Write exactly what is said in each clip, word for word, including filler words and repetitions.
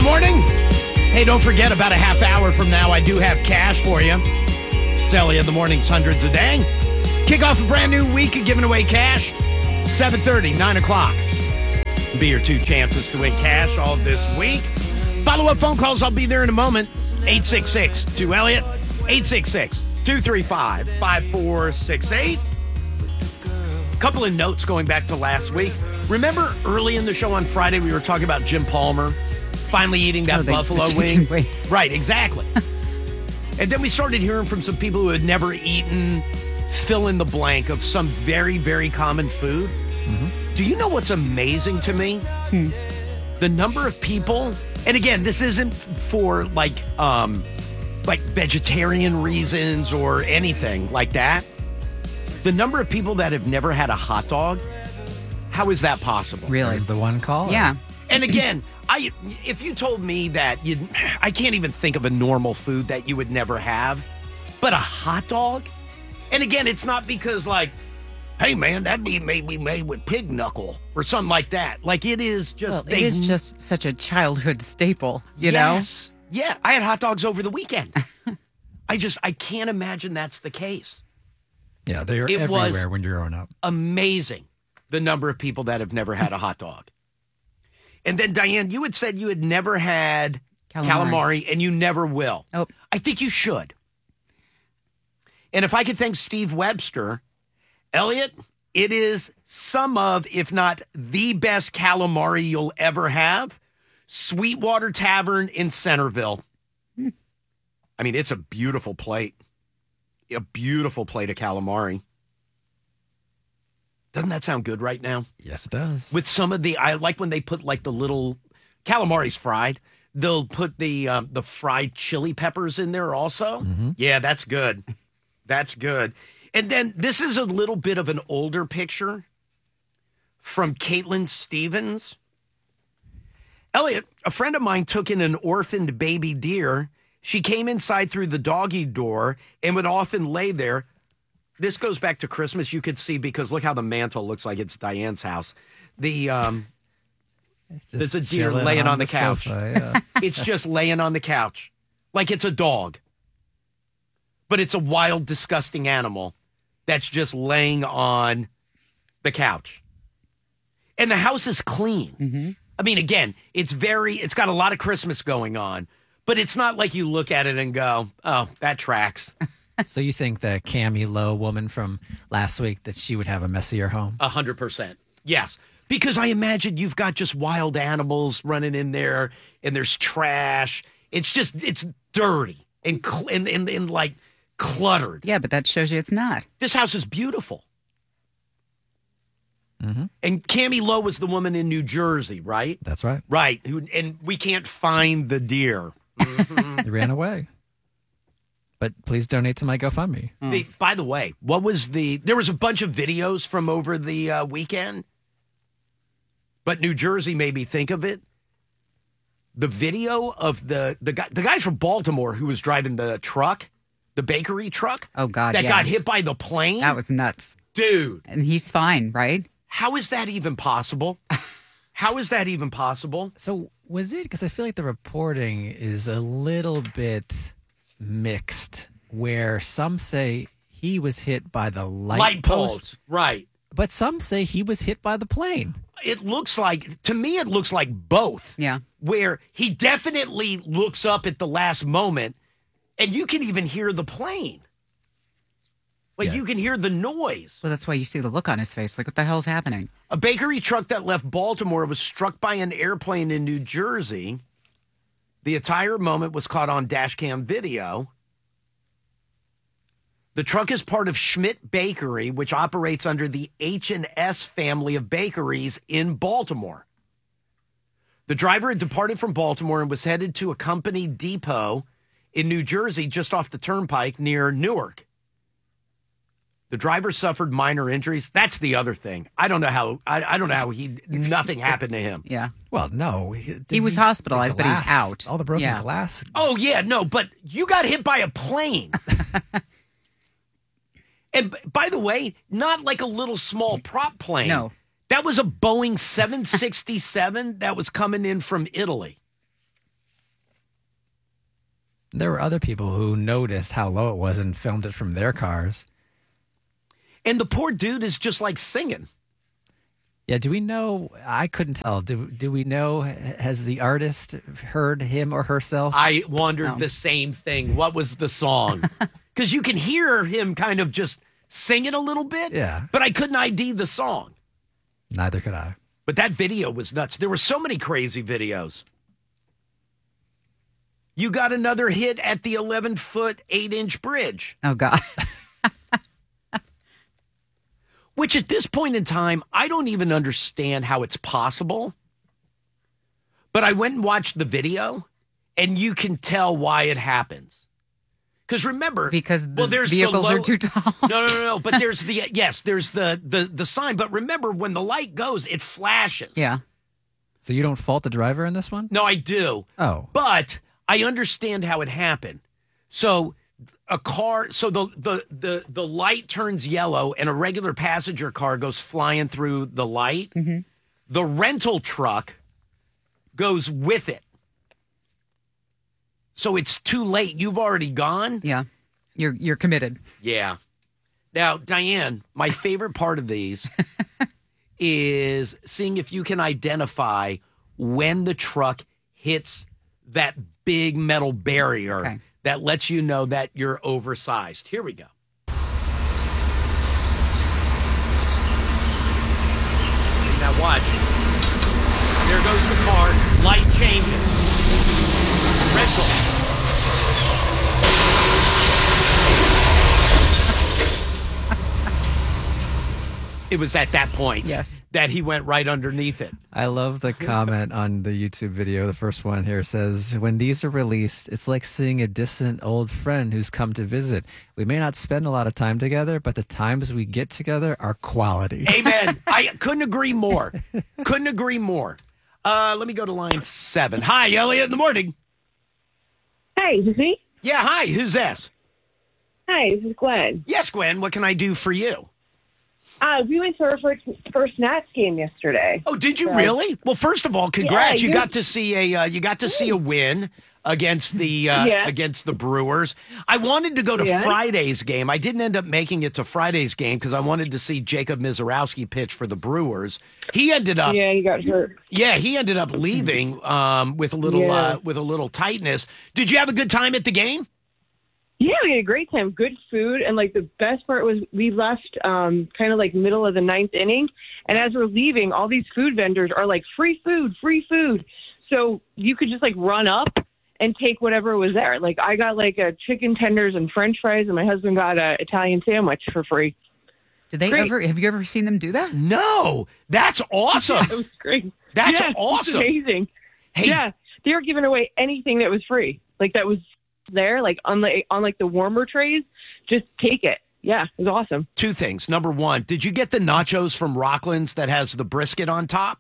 morning. Hey, don't forget, about a half hour from now, I do have cash for you. It's Elliot in the mornings, hundreds a day. Kick off a brand new week of giving away cash. seven thirty, nine o'clock. Be your two chances to win cash all this week. Follow-up phone calls, I'll be there in a moment. eight six six, two Elliot. eight six six, two three five, five four six eight. Couple of notes going back to last week. Remember early in the show on Friday, we were talking about Jim Palmer finally eating that oh, the, buffalo the wing? wing. Right, exactly. And then we started hearing from some people who had never eaten fill in the blank of some very, very common food. Mm-hmm. Do you know what's amazing to me? Hmm. The number of people, and again, this isn't for like um, like vegetarian reasons or anything like that. The number of people that have never had a hot dog, how is that possible? Really? There's the one call. Yeah. And again, I if you told me that you, I can't even think of a normal food that you would never have, but a hot dog. And again, it's not because like, hey man, that'd be maybe made with pig knuckle or something like that. Like it is just, Well, they, it is just such a childhood staple, you yes, know? Yeah, I had hot dogs over the weekend. I just, I can't imagine that's the case. Yeah, they're It everywhere was when you're growing up. Amazing, the number of people that have never had a hot dog. And then, Diane, you had said you had never had calamari, Calamari. and you never will. Oh. I think you should. And if I could thank Steve Webster, Elliot, it is some of, if not the best calamari you'll ever have. Sweetwater Tavern in Centerville. Hmm. I mean, it's a beautiful plate. A beautiful plate of calamari. Doesn't that sound good right now? Yes, it does. With some of the, I like when they put like the little calamari's fried. They'll put the um, the fried chili peppers in there also. Mm-hmm. Yeah, that's good. That's good. And then this is a little bit of an older picture from Caitlin Stevens. Elliot, a friend of mine took in an orphaned baby deer. She came inside through the doggy door and would often lay there. This goes back to Christmas, you could see, because look how the mantle looks like it's Diane's house. The um, There's a deer laying on, on the, the couch. Sofa, yeah. It's just laying on the couch. Like it's a dog. But it's a wild, disgusting animal that's just laying on the couch. And the house is clean. Mm-hmm. I mean, again, it's very, it's got a lot of Christmas going on. But it's not like you look at it and go, oh, that tracks. So you think the Cammy Lowe woman from last week, that she would have a messier home? A hundred percent. Yes. Because I imagine you've got just wild animals running in there and there's trash. It's just, it's dirty and, cl- and, and, and like cluttered. Yeah, but that shows you it's not. This house is beautiful. Mm-hmm. And Cammy Lowe was the woman in New Jersey, right? That's right. Right. Who, and we can't find the deer. Mm-hmm. He ran away. But please donate to my GoFundMe. The, by the way, what was the... There was a bunch of videos from over the uh, weekend. But New Jersey made me think of it. The video of the... The guy, the guy from Baltimore who was driving the truck, the bakery truck. Oh, God, That yeah. got hit by the plane. That was nuts. Dude. And he's fine, right? How is that even possible? How is that even possible? So was it... Because I feel like the reporting is a little bit... mixed, where some say he was hit by the light, Light post, poles, right. but some say he was hit by the plane. It looks like, to me, it looks like both. Yeah. Where he definitely looks up at the last moment, and you can even hear the plane. Like, Yeah. you can hear the noise. Well, that's why you see the look on his face. Like, what the hell's happening? A bakery truck that left Baltimore was struck by an airplane in New Jersey. The entire moment was caught on dash cam video. The truck is part of Schmidt Bakery, which operates under the H and S family of bakeries in Baltimore. The driver had departed from Baltimore and was headed to a company depot in New Jersey, just off the turnpike near Newark. The driver suffered minor injuries. That's the other thing. I don't know how. I, I don't know how he. Nothing happened to him. Yeah. Well, no. He, He was hospitalized, the but he's glass, out. All the broken Yeah. glass. Oh yeah, no, but you got hit by a plane. And b- by the way, not like a little small prop plane. No. That was a Boeing seven sixty-seven that was coming in from Italy. There were other people who noticed how low it was and filmed it from their cars. And the poor dude is just like singing. Yeah, do we know? I couldn't tell. Do do we know? Has the artist heard him or herself? I wondered No. the same thing. What was the song? Because you can hear him kind of just singing a little bit. Yeah. But I couldn't I D the song. Neither could I. But that video was nuts. There were so many crazy videos. You got another hit at the eleven-foot, eight-inch bridge, Oh, God. which at this point in time, I don't even understand how it's possible. But I went and watched the video, and you can tell why it happens. Because remember, Because the well, there's the vehicles low- are too tall. No, no, no, no. But there's the yes, there's the the the sign. But remember, when the light goes, it flashes. Yeah. So you don't fault the driver in this one? No, I do. Oh. But I understand how it happened. So a car, so the the the the light turns yellow, and a regular passenger car goes flying through the light. Mm-hmm. The rental truck goes with it. So it's too late. You've already gone. Yeah. You're you're committed. Yeah. Now, Diane, my favorite part of these is seeing if you can identify when the truck hits that big metal barrier Okay. that lets you know that you're oversized. Here we go. See, now watch. There goes the car. Light changes. Rental. It was at that point Yes. that he went right underneath it. I love the comment on the YouTube video. The first one here says, when these are released, it's like seeing a distant old friend who's come to visit. We may not spend a lot of time together, but the times we get together are quality. Amen. I couldn't agree more. Couldn't agree more. Uh, let me go to line seven. Hi, Elliot in the morning. Hi, is this me? Yeah, hi. Who's this? Hi, this is Gwen. Yes, Gwen. What can I do for you? Uh, we went to our first, first Nats game yesterday. Oh, did you So- really? Well, first of all, congrats. Yeah, you you- got to see a uh, you got to see a win against the uh, Yeah. against the Brewers. I wanted to go to Yeah. Friday's game. I didn't end up making it to Friday's game because I wanted to see Jacob Mizorowski pitch for the Brewers. He ended up Yeah, you got hurt. Yeah, he ended up leaving um, with a little Yeah. uh, with a little tightness. Did you have a good time at the game? Yeah, we had a great time. Good food. And, like, the best part was we left um, kind of, like, middle of the ninth inning. And as we're leaving, all these food vendors are like, free food, free food. So you could just, like, run up and take whatever was there. Like, I got, like, a chicken tenders and french fries, and my husband got a Italian sandwich for free. Did they Great. ever? Have you ever seen them do that? No, that's awesome. It was great. That's Yeah, it's awesome. amazing. Hey, Yeah, they were giving away anything that was free, like that was there, like on the on like the warmer trays. Just take it. Yeah, it was awesome. two things. Number one, did you get the nachos from Rockland's that has the brisket on top?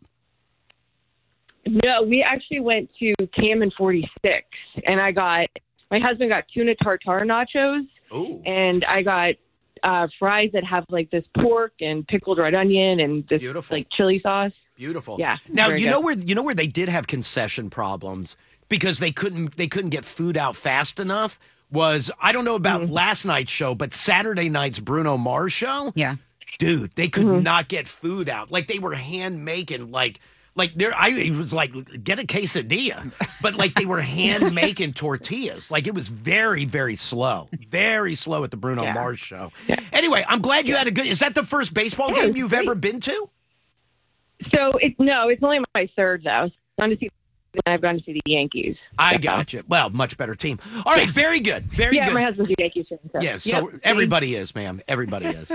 No, we actually went to Cam and forty-six, and I got my husband got tuna tartare nachos, Ooh. and I got uh, fries that have like this pork and pickled red onion and this Beautiful. like chili sauce. Beautiful. Yeah, Now very you good. know where you know where they did have concession problems because they couldn't they couldn't get food out fast enough. Was I don't know about Mm-hmm. last night's show, but Saturday night's Bruno Mars show. Yeah. Dude, they could Mm-hmm. not get food out. Like they were hand making like like there I it was like get a quesadilla. But like they were hand making tortillas. Like it was very, very slow. Very slow at the Bruno Yeah. Mars show. Anyway, I'm glad you had a good is that the first baseball Yeah, it game was you've great. ever been to? So it no, it's only my third though. I've gone to see I've gone to see the Yankees. I So- got you. Well, much better team. All right, very good. Very Yeah, good. my husband's a Yankees fan. So. Yeah, so Yep. everybody is, ma'am. Everybody is.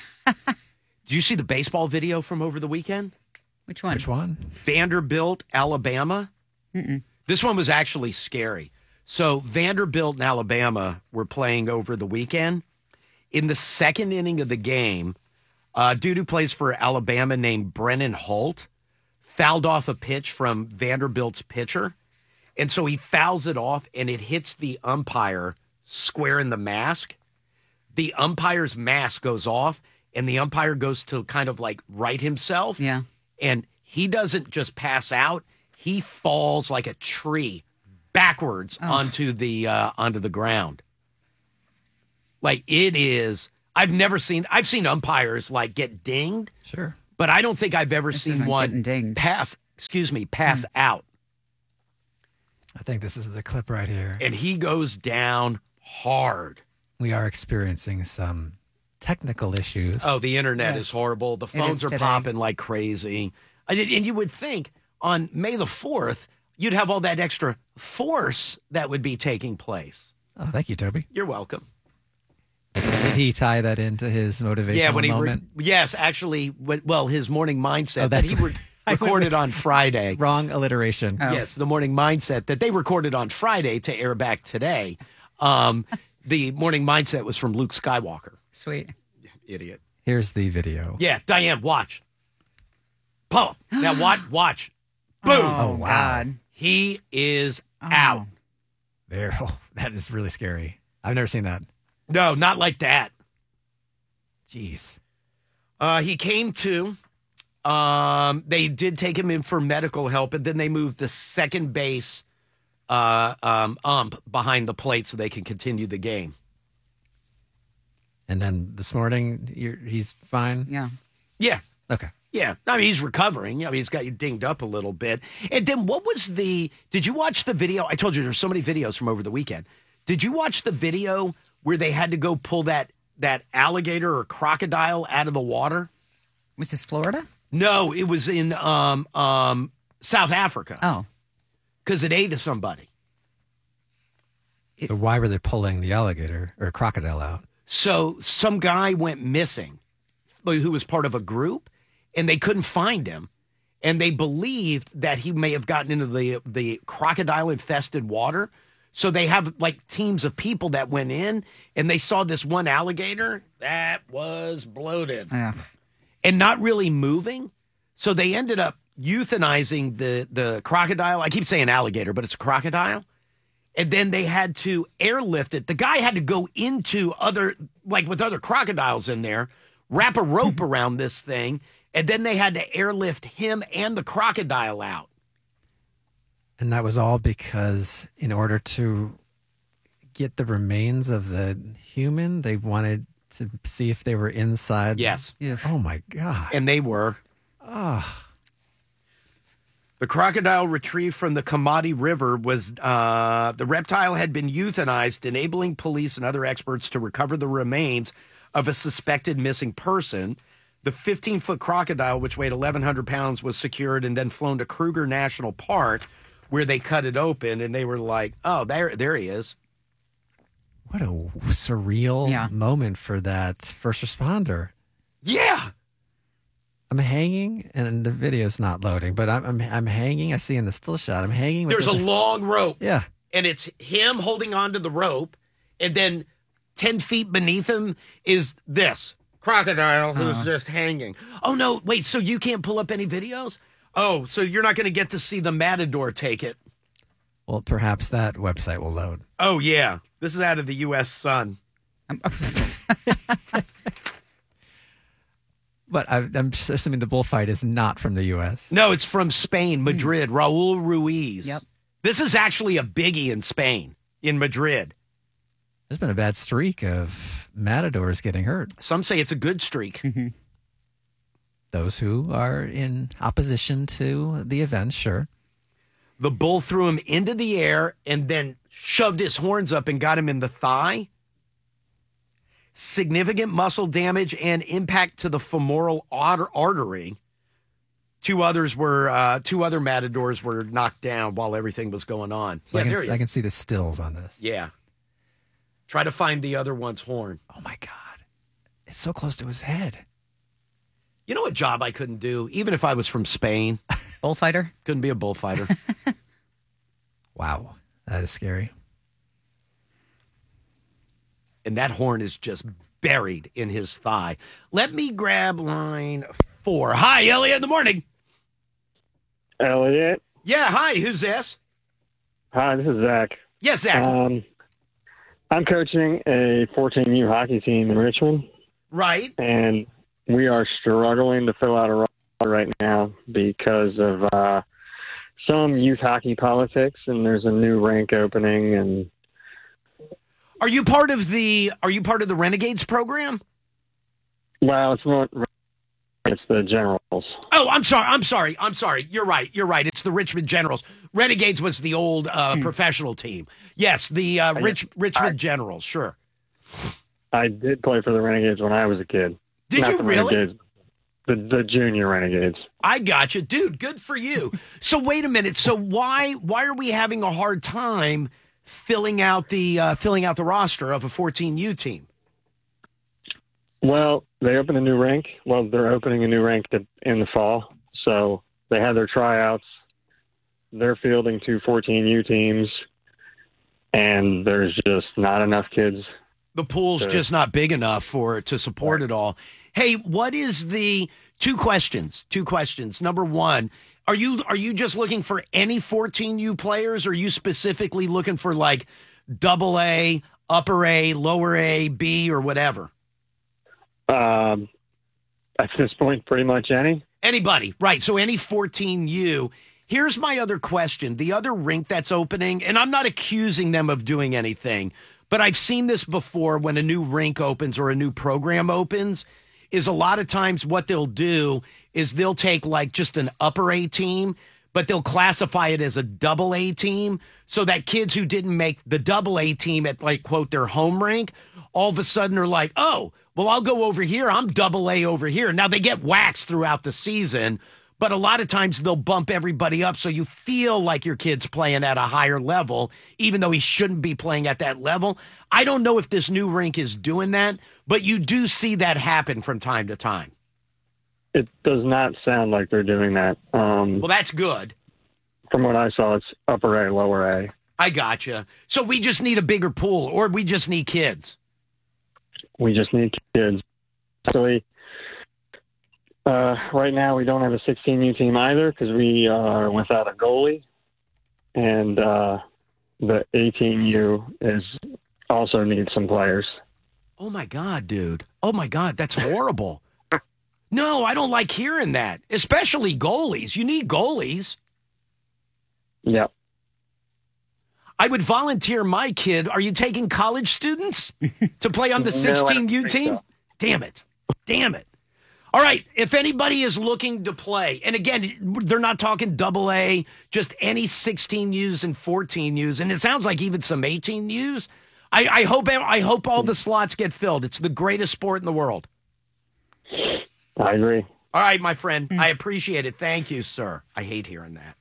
Did you see the baseball video from over the weekend? Which one? Which one? Vanderbilt, Alabama. Mm-mm. This one was actually scary. So Vanderbilt and Alabama were playing over the weekend. In the second inning of the game, a dude who plays for Alabama named Brennan Holt fouled off a pitch from Vanderbilt's pitcher. And so he fouls it off and it hits the umpire square in the mask. The umpire's mask goes off and the umpire goes to kind of like right himself. Yeah. And he doesn't just pass out, he falls like a tree backwards Oh. onto the uh, onto the ground. Like it is. I've never seen. I've seen umpires like get dinged, Sure. but I don't think I've ever This seen isn't one getting dinged. pass. Excuse me, pass out. I think this is the clip right here. And he goes down hard. We are experiencing some technical issues. Oh, the internet Yes. is horrible. The It phones is are today. popping like crazy. I did- And you would think on May the fourth, you'd have all that extra force that would be taking place. Oh, thank you, Toby. You're welcome. Did he tie that into his motivational Yeah, when he re- moment? yes, actually, when, well, his morning mindset Oh, that that's he re- I went recorded with- on Friday. Wrong alliteration. Oh. Yes, the morning mindset that they recorded on Friday to air back today. Um, the morning mindset was from Luke Skywalker. Sweet. Idiot. Here's the video. Yeah, Diane, watch. Paul, now watch, watch. Boom. Oh, wow. God. He is Oh. out. There. Oh, that is really scary. I've never seen that. No, not like that. Jeez. Uh, he came to. Um, they did take him in for medical help, and then they moved the second base uh, um, ump behind the plate so they can continue the game. And then this morning, you're, he's fine? Yeah. Yeah, Okay. yeah. I mean, he's recovering. I mean, he's got dinged up a little bit. And then what was the? Did you watch the video? I told you there's so many videos from over the weekend. Did you watch the video where they had to go pull that that alligator or crocodile out of the water? Was this Florida? No, it was in um, um, South Africa Oh. because it ate somebody. So why were they pulling the alligator or crocodile out? So some guy went missing who was part of a group, and they couldn't find him. And they believed that he may have gotten into the the crocodile-infested water. So they have like teams of people that went in, and they saw this one alligator that was bloated Yeah. and not really moving. So they ended up euthanizing the the crocodile. I keep saying alligator, but it's a crocodile. And then they had to airlift it. The guy had to go into other, like with other crocodiles in there, wrap a rope around this thing, and then they had to airlift him and the crocodile out. And that was all because in order to get the remains of the human, they wanted to see if they were inside. Yes. Oof. Oh, my God. And they were. Oh, The crocodile retrieved from the Kamadi River was, uh, the reptile had been euthanized, enabling police and other experts to recover the remains of a suspected missing person. The fifteen-foot crocodile, which weighed eleven hundred pounds, was secured and then flown to Kruger National Park, where they cut it open, and they were like, oh, there, there he is. what a surreal Yeah. moment for that first responder. Yeah. I'm hanging, and the video's not loading, but I'm I'm, I'm hanging. I see in the still shot, I'm hanging. With There's a this, long rope. yeah. And it's him holding onto the rope, and then ten feet beneath him is this crocodile who's just hanging. Oh, no, wait, so you can't pull up any videos? Oh, so you're not going to get to see the matador take it. Well, perhaps that website will load. Oh, yeah. This is out of the U S Sun. But I, I'm assuming the bullfight is not from the U S. No, it's from Spain, Madrid, Raul Ruiz. Yep. This is actually a biggie in Spain, in Madrid. There's been a bad streak of matadors getting hurt. Some say it's a good streak. Those who are in opposition to the event, sure. The bull threw him into the air and then shoved his horns up and got him in the thigh. Significant muscle damage and impact to the femoral arter- artery. Two others were, uh, two other matadors were knocked down while everything was going on. So yeah, I, can, there he I is. can see the stills on this. Yeah. Try to find the other one's horn. Oh, my God. It's so close to his head. You know what job I couldn't do, even if I was from Spain? Bullfighter? Couldn't be a bullfighter. Wow. That is scary. And that horn is just buried in his thigh. Let me grab line four. Hi, Elliot, in the morning. Elliot. Yeah, hi, who's this? Hi, this is Zach. Yes, Zach. Um, I'm coaching a fourteen U hockey team in Richmond, right. and we are struggling to fill out a roster right now because of uh, some youth hockey politics, and there's a new rink opening. And Are you part of the Are you part of the Renegades program? well, it's not. It's the Generals. Oh, I'm sorry. I'm sorry. I'm sorry. You're right. You're right. It's the Richmond Generals. Renegades was the old uh, professional team. Yes, the uh, Rich, Richmond I- Generals. Sure. I did play for the Renegades when I was a kid. Did Not you the really? Renegades, the the junior Renegades. I got you, dude. Good for you. So wait a minute. So why why are we having a hard time filling out the uh, filling out the roster of a fourteen U team? Well, they opened a new rink. Well, they're opening a new rink in the fall. So they had their tryouts. They're fielding two fourteen U teams, and there's just not enough kids. The pool's Sure. just not big enough for it to support it all. Hey, what is the two questions? Two questions. Number one, are you are you just looking for any fourteen U players, or are you specifically looking for like double A, upper A, lower A, B, or whatever? Um, at this point, pretty much any. Anybody, right. So any fourteen U. Here's my other question. The other rink that's opening, and I'm not accusing them of doing anything, but I've seen this before when a new rink opens or a new program opens, is a lot of times what they'll do is they'll take like just an upper A team, but they'll classify it as a double A team so that kids who didn't make the double A team at like, quote, their home rink, all of a sudden are like, oh, well, I'll go over here. I'm double A over here. Now they get waxed throughout the season, but a lot of times they'll bump everybody up so you feel like your kid's playing at a higher level, even though he shouldn't be playing at that level. I don't know if this new rink is doing that, but you do see that happen from time to time. It does not sound like they're doing that. Um, Well, that's good. from what I saw, it's upper A, lower A. I gotcha. So we just need a bigger pool, or we just need kids. We just need kids. Actually, uh, right now we don't have a sixteen U team either because we are without a goalie, and uh, the eighteen U is also needs some players. Oh my God, dude. Oh my God, that's horrible. No, I don't like hearing that, especially goalies. You need goalies. Yep. I would volunteer my kid. Are you taking college students to play on the No, I sixteen U don't think team? so. Damn it. Damn it. All right. If anybody is looking to play, and again, they're not talking double A, just any sixteen U's and fourteen U's, and it sounds like even some eighteen U's. I, I hope I hope all the slots get filled. It's the greatest sport in the world. I agree. All right, my friend. I appreciate it. Thank you, sir. I hate hearing that.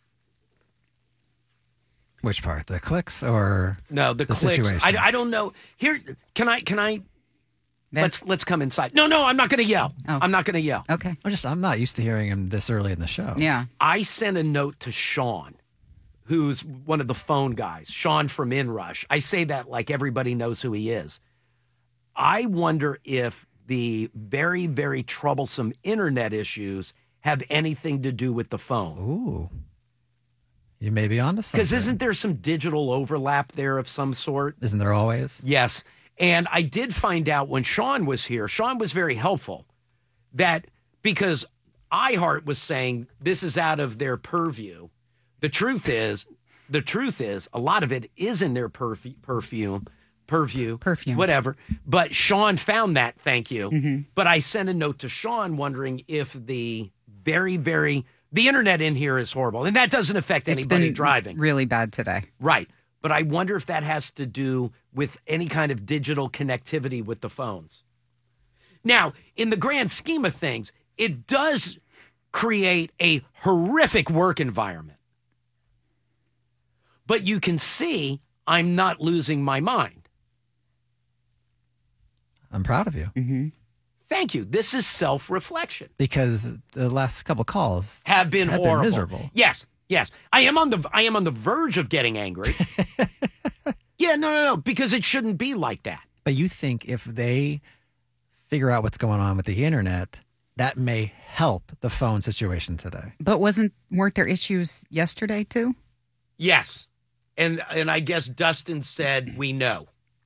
Which part? The clicks or No, the, the clicks. situation? I, I don't know. Here, can I? Can I? Vince? Let's let's come inside. No, no, I'm not going to yell. Oh. I'm not going to yell. Okay. I'm just I'm not used to hearing him this early in the show. Yeah. I sent a note to Sean, who's one of the phone guys. Sean from InRush. I say that like everybody knows who he is. I wonder if the very very troublesome internet issues have anything to do with the phone. Ooh. You may be onto something. Because isn't there some digital overlap there of some sort? Isn't there always? Yes. And I did find out when Sean was here, Sean was very helpful, that because iHeart was saying this is out of their purview. The truth is, the truth is a lot of it is in their perf- perfume, purview, Perfume. whatever. But Sean found that, thank you. Mm-hmm. But I sent a note to Sean wondering if the very, very, the internet in here is horrible. And that doesn't affect It's anybody been driving. really bad today. Right. But I wonder if that has to do with any kind of digital connectivity with the phones. Now, in the grand scheme of things, it does create a horrific work environment. But you can see I'm not losing my mind. I'm proud of you Mm-hmm. Thank you. This is self-reflection. because the last couple calls Have been have been horrible. miserable. Yes, yes. I am on the I am on the verge of getting angry. Yeah, no, no, no, because it shouldn't be like that. But you think if they figure out what's going on with the internet, that may help the phone situation today. But wasn't weren't there issues yesterday too? Yes. And and I guess Dustin said we know.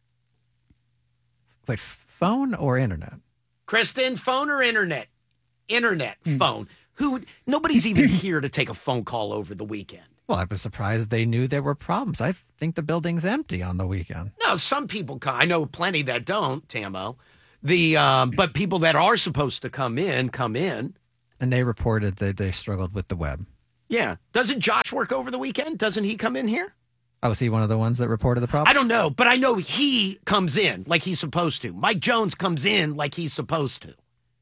Wait, phone or internet? Kristen, phone or internet? Internet, phone. Who nobody's even here to take a phone call over the weekend. Well, I was surprised they knew there were problems. I think the building's empty on the weekend. No, some people come. I know plenty that don't, Tamo. The um, but people that are supposed to come in, come in. And they reported that they struggled with the web. Yeah. Doesn't Josh work over the weekend? Doesn't he come in here? Oh, was he one of the ones that reported the problem? I don't know, but I know he comes in like he's supposed to. Mike Jones comes in like he's supposed to.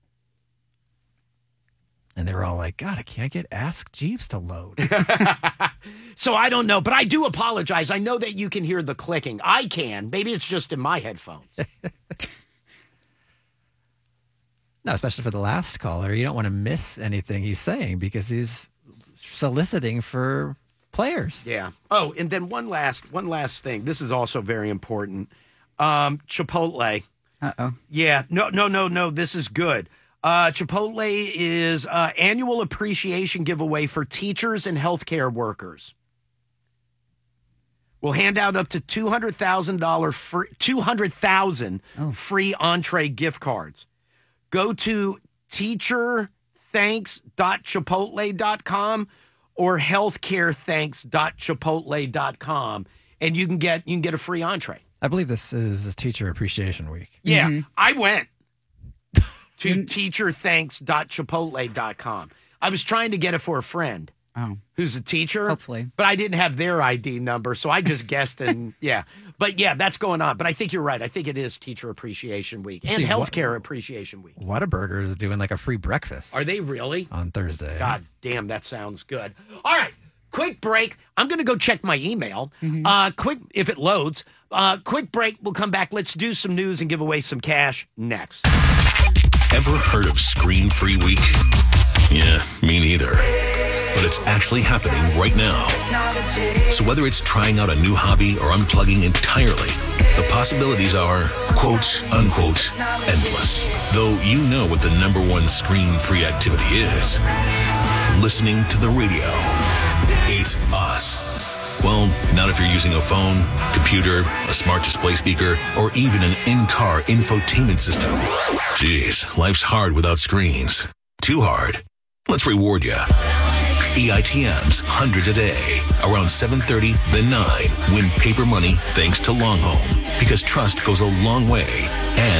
And they were all like, God, I can't get Ask Jeeves to load. So I don't know, but I do apologize. I know that you can hear the clicking. I can. Maybe it's just in my headphones. No, especially for the last caller. You don't want to miss anything he's saying because he's soliciting for players. Yeah. Oh, and then one last one last thing. This is also very important. Um, Chipotle. Uh-oh. Yeah. No, no, no, no. This is good. Uh, Chipotle is uh, annual appreciation giveaway for teachers and healthcare workers. We'll hand out up to two hundred thousand dollars free, two hundred thousand Oh. free entree gift cards. Go to teacher thanks dot chipotle dot com or healthcare thanks dot chipotle dot com, and you can get you can get a free entree. I believe this is a Teacher Appreciation Week. Yeah, I went to teacher thanks dot chipotle dot com. I was trying to get it for a friend Oh. who's a teacher. Hopefully. But I didn't have their I D number, so I just guessed and yeah. But yeah, that's going on. But I think you're right. I think it is Teacher Appreciation Week and See, what- Healthcare Appreciation Week. Whataburger is doing like a free breakfast Are they really? on Thursday. God damn, that sounds good. All right, quick break. I'm going to go check my email. Uh, quick, if it loads. Uh, quick break. We'll come back. Let's do some news and give away some cash next. Ever heard of Screen Free Week? Yeah, me neither. But it's actually happening right now. So whether it's trying out a new hobby or unplugging entirely, the possibilities are, quote, unquote, endless. Though you know what the number one screen-free activity is. Listening to the radio. It's us. Well, not if you're using a phone, computer, a smart display speaker, or even an in-car infotainment system. Jeez, life's hard without screens. Too hard. Let's reward you. E I T Ms, hundreds a day. Around seven thirty, then nine. Win paper money thanks to Long Home. Because trust goes a long way. And